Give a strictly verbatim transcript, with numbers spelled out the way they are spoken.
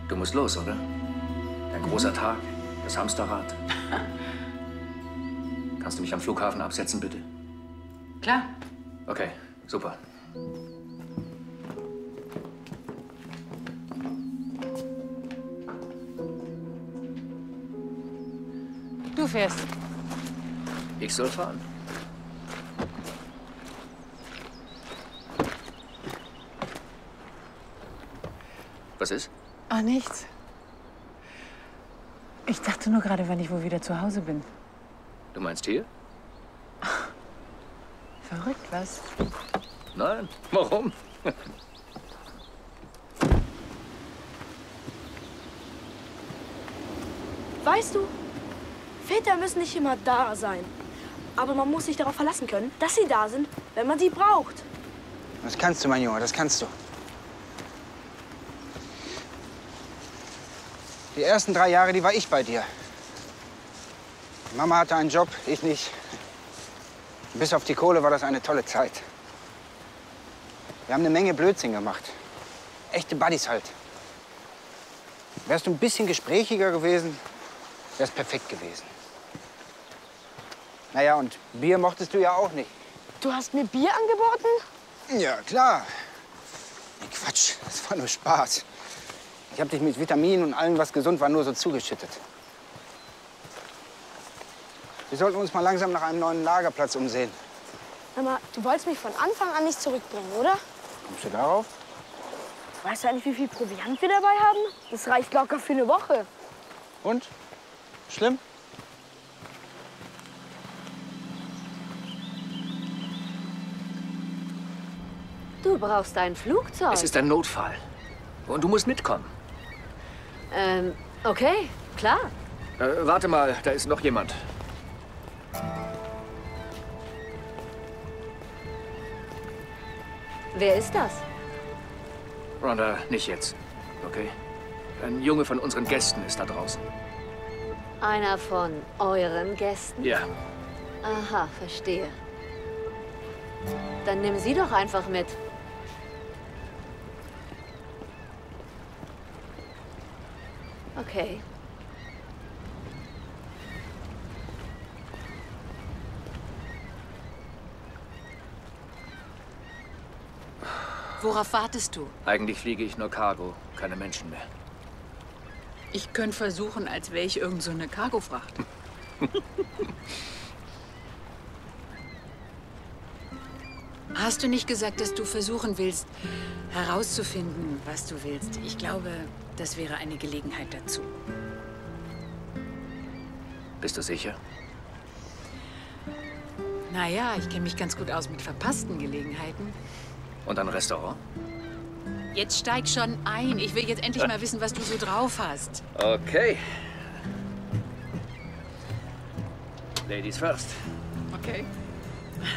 Du musst los, oder? Ein großer Tag, das Hamsterrad. Kannst du mich am Flughafen absetzen, bitte? Klar. Okay, super. Du fährst. Ich soll fahren. Was ist? Ah, nichts. Ich dachte nur gerade, wann ich wohl wieder zu Hause bin. Du meinst hier? Verrückt, was? Nein. Warum? Weißt du, Väter müssen nicht immer da sein. Aber man muss sich darauf verlassen können, dass sie da sind, wenn man sie braucht. Das kannst du, mein Junge, das kannst du. Die ersten drei Jahre, die war ich bei dir. Mama hatte einen Job, ich nicht. Bis auf die Kohle war das eine tolle Zeit. Wir haben eine Menge Blödsinn gemacht. Echte Buddies halt. Wärst du ein bisschen gesprächiger gewesen, wär's perfekt gewesen. Naja, und Bier mochtest du ja auch nicht. Du hast mir Bier angeboten? Ja, klar. Nee, Quatsch, das war nur Spaß. Ich hab dich mit Vitaminen und allem, was gesund war, nur so zugeschüttet. Wir sollten uns mal langsam nach einem neuen Lagerplatz umsehen. Mama, du wolltest mich von Anfang an nicht zurückbringen, oder? Kommst du darauf? Weißt du eigentlich, wie viel Proviant wir dabei haben? Das reicht locker für eine Woche. Und? Schlimm? Du brauchst ein Flugzeug. Es ist ein Notfall. Und du musst mitkommen. Ähm, okay, klar. Äh, warte mal, da ist noch jemand. Wer ist das? Rhonda, nicht jetzt. Okay? Ein Junge von unseren Gästen ist da draußen. Einer von euren Gästen? Ja. Aha, verstehe. Dann nimm sie doch einfach mit. Okay. Worauf wartest du? Eigentlich fliege ich nur Cargo, keine Menschen mehr. Ich könnte versuchen, als wäre ich irgend so eine Cargofracht. Hast du nicht gesagt, dass du versuchen willst, herauszufinden, was du willst? Ich glaube, das wäre eine Gelegenheit dazu. Bist du sicher? Naja, ich kenne mich ganz gut aus mit verpassten Gelegenheiten. Und ein Restaurant? Jetzt steig schon ein. Ich will jetzt endlich mal wissen, was du so drauf hast. Okay. Ladies first. Okay.